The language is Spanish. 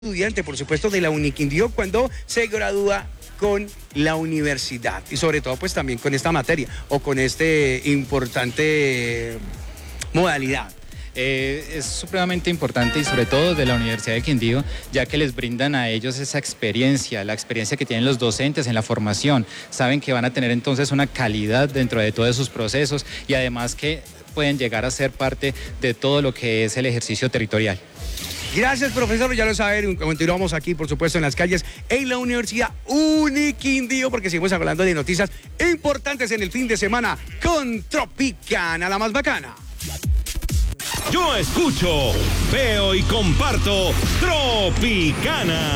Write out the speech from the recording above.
Estudiante, por supuesto, de la Uniquindío cuando se gradúa con la universidad y sobre todo pues también con esta materia o con este importante modalidad. Es supremamente importante y sobre todo de la Universidad de Quindío, ya que les brindan a ellos esa experiencia, la experiencia que tienen los docentes en la formación. Saben que van a tener entonces una calidad dentro de todos sus procesos y además que pueden llegar a ser parte de todo lo que es el ejercicio territorial. Gracias, profesor, ya lo saben, continuamos aquí, por supuesto, en las calles, en la Universidad Uniquindío, porque seguimos hablando de noticias importantes en el fin de semana con Tropicana, la más bacana. Yo escucho, veo y comparto Tropicana.